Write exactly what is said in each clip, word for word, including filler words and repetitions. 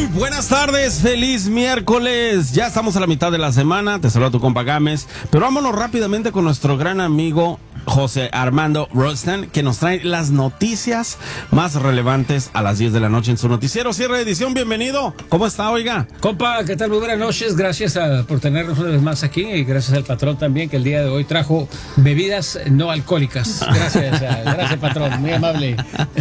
Muy buenas tardes, feliz miércoles. Ya estamos a la mitad de la semana. Te saluda tu compa Gámez. Pero vámonos rápidamente con nuestro gran amigo José Armando Rostand, que nos trae las noticias más relevantes a las diez de la noche en su noticiero. Cierre de edición, bienvenido. ¿Cómo está, oiga? Compa, ¿qué tal? Muy buenas noches. Gracias a, por tenernos una vez más aquí y gracias al patrón también, que el día de hoy trajo bebidas no alcohólicas. Gracias, a, gracias patrón, muy amable.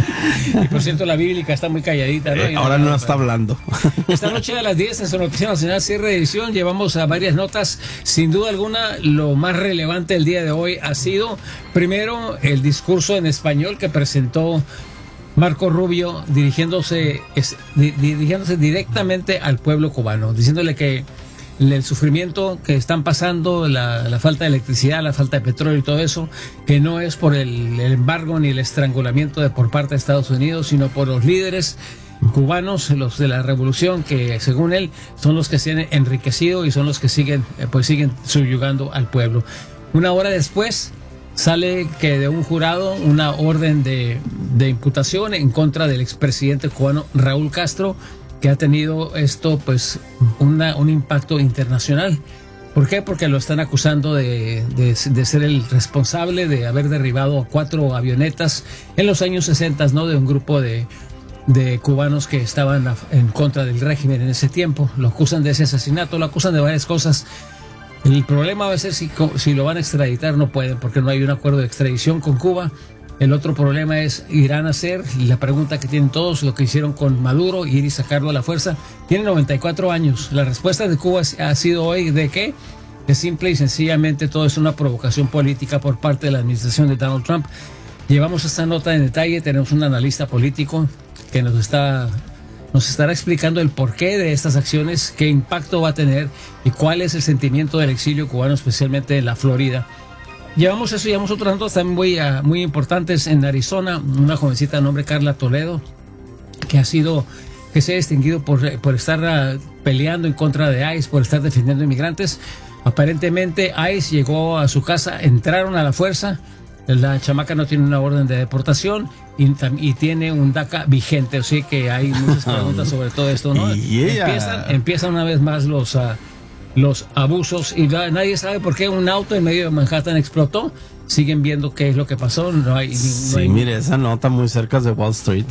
Y por cierto, la bíblica está muy calladita, ¿no? Eh, ahora no está hablando. Esta noche a las diez en su Noticiero Nacional, cierre de edición, llevamos a varias notas. Sin duda alguna, lo más relevante del día de hoy ha sido, primero, el discurso en español que presentó Marco Rubio dirigiéndose, es, di, dirigiéndose directamente al pueblo cubano, diciéndole que el sufrimiento que están pasando, la, la falta de electricidad, la falta de petróleo y todo eso, que no es por el, el embargo ni el estrangulamiento de por parte de Estados Unidos, sino por los líderes cubanos, los de la revolución, que según él son los que se han enriquecido y son los que siguen, pues siguen subyugando al pueblo. Una hora después sale que de un jurado una orden de, de imputación en contra del expresidente cubano Raúl Castro, que ha tenido esto pues una, un impacto internacional. ¿Por qué? Porque lo están acusando de, de, de ser el responsable de haber derribado cuatro avionetas en los años sesenta, ¿no? De un grupo de, de cubanos que estaban a, en contra del régimen en ese tiempo. Lo acusan de ese asesinato, lo acusan de varias cosas. El problema va a ser si, si lo van a extraditar, no pueden, porque no hay un acuerdo de extradición con Cuba. El otro problema es, irán a hacer, y la pregunta que tienen todos, lo que hicieron con Maduro, ir y sacarlo a la fuerza. Tiene noventa y cuatro años. La respuesta de Cuba ha sido hoy de que es simple y sencillamente todo es una provocación política por parte de la administración de Donald Trump. Llevamos esta nota en detalle, tenemos un analista político que nos está... nos estará explicando el porqué de estas acciones, qué impacto va a tener y cuál es el sentimiento del exilio cubano, especialmente en la Florida. Llevamos eso, llevamos otras notas también muy, uh, muy importantes en Arizona. Una jovencita de nombre Carla Toledo, que ha sido, que se ha distinguido por, por estar uh, peleando en contra de ICE, por estar defendiendo inmigrantes. Aparentemente ICE llegó a su casa, entraron a la fuerza. La chamaca no tiene una orden de deportación y, y tiene un DACA vigente, así que hay muchas preguntas sobre todo esto, ¿no? Yeah. Empiezan, empiezan una vez más los, uh, los abusos y la, nadie sabe por qué un auto en medio de Manhattan explotó. Siguen viendo qué es lo que pasó. No hay, sí, no hay, mire, esa nota muy cerca de Wall Street.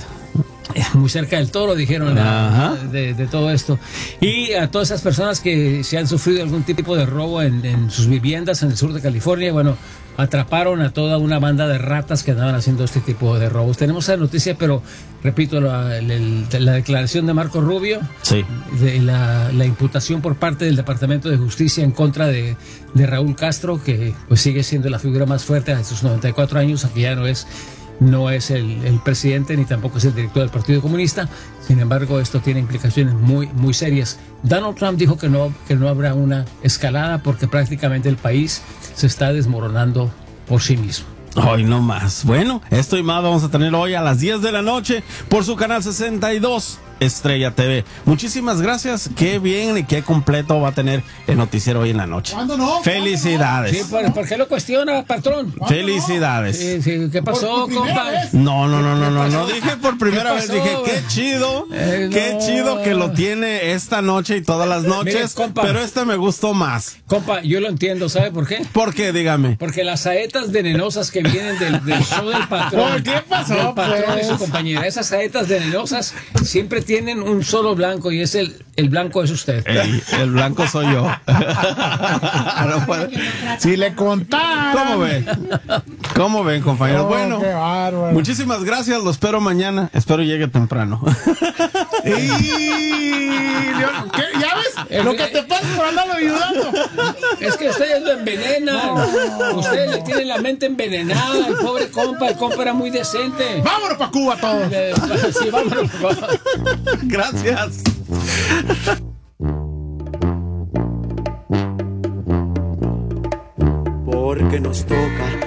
Muy cerca del Toro, dijeron, la, de, de todo esto. Y a todas esas personas que se han sufrido algún tipo de robo en, en sus viviendas en el sur de California, bueno, atraparon a toda una banda de ratas que andaban haciendo este tipo de robos. Tenemos esa noticia, pero repito, la, la, la declaración de Marco Rubio, sí, de la, la imputación por parte del Departamento de Justicia en contra de, de Raúl Castro, que pues sigue siendo la figura más fuerte a sus noventa y cuatro años, aunque ya no es no es el, el presidente ni tampoco es el director del Partido Comunista. Sin embargo, esto tiene implicaciones muy, muy serias. Donald Trump dijo que no, que no habrá una escalada porque prácticamente el país se está desmoronando por sí mismo. Hoy no más. Bueno, esto y más vamos a tener hoy a las diez de la noche por su canal sesenta y dos Estrella T V. Muchísimas gracias. Qué bien y qué completo va a tener el noticiero hoy en la noche. ¿Cuándo no? Felicidades. Sí, ¿por, ¿por qué lo cuestiona, patrón? Felicidades. Sí, sí, ¿qué pasó, compa? No, no, no, no, no, no dije por primera vez, dije qué chido, eh, qué no. chido que lo tiene esta noche y todas las noches, Mire, compa, pero este me gustó más. Compa, yo lo entiendo, ¿sabe por qué? ¿Por qué? Dígame. Porque las saetas venenosas que vienen del, del show del patrón, ¿Qué pasó, del patrón pues? y su compañera, esas saetas venenosas siempre tienen un solo blanco y es el, el blanco es usted. Ey, el blanco soy yo. No puede... Si le contaran. ¿Cómo ven? ¿Cómo ven, compañeros? Oh, bueno, qué bárbaro. muchísimas gracias, lo espero mañana. Espero llegue temprano. Y... ¿Qué? ¿Ya ves? Lo que te pasa por andarlo ayudando. Es que ustedes lo envenenan. No. Ustedes le tienen la mente envenenada. El pobre compa, el compa era muy decente. Vámonos para Cuba todos. Sí, vámonos. Gracias. Porque nos toca